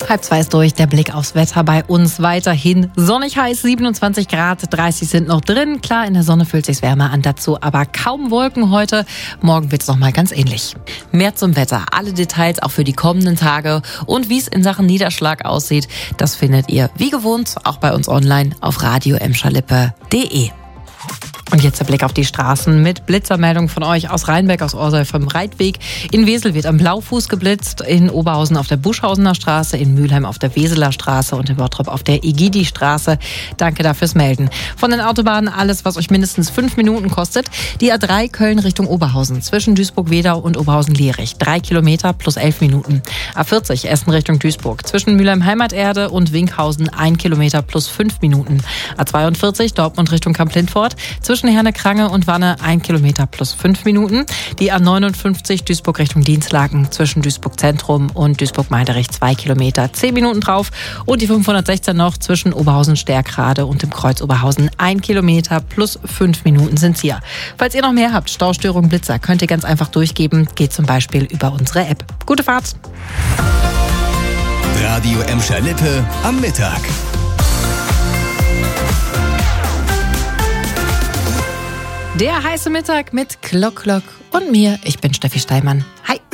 2:30 ist durch, der Blick aufs Wetter bei uns weiterhin sonnig heiß, 27 Grad, 30 sind noch drin. Klar, in der Sonne fühlt sich's wärmer an, dazu aber kaum Wolken heute. Morgen wird's noch mal ganz ähnlich. Mehr zum Wetter, alle Details auch für die kommenden Tage und wie es in Sachen Niederschlag aussieht, das findet ihr wie gewohnt auch bei uns online auf radio-lippe.de. Und jetzt der Blick auf die Straßen mit Blitzermeldung von euch aus Rheinbeck, aus Orsay vom Reitweg. In Wesel wird am Blaufuß geblitzt, in Oberhausen auf der Buschhausener Straße, in Mülheim auf der Weseler Straße und in Bottrop auf der Egidi-Straße. Danke dafür fürs Melden. Von den Autobahnen alles, was euch mindestens 5 Minuten kostet. Die A3 Köln Richtung Oberhausen zwischen Duisburg-Wedau und Oberhausen-Lierich. 3 Kilometer plus 11 Minuten. A40 Essen Richtung Duisburg zwischen Mülheim-Heimaterde und Winkhausen 1 Kilometer plus 5 Minuten. A42 Dortmund Richtung Kamp-Lintfort zwischen Herne-Krange und Wanne 1 Kilometer plus 5 Minuten. Die A59 Duisburg Richtung Dienstlaken zwischen Duisburg Zentrum und Duisburg-Meiderich 2 Kilometer, 10 Minuten drauf. Und die 516 noch zwischen Oberhausen-Stärkrade und dem Kreuz Oberhausen 1 Kilometer plus 5 Minuten sind's hier. Falls ihr noch mehr habt, Staustörungen, Blitzer, könnt ihr ganz einfach durchgeben. Geht zum Beispiel über unsere App. Gute Fahrt! Radio Emscher-Lippe am Mittag. Der heiße Mittag mit Klock und mir. Ich bin Steffi Steinmann. Hi.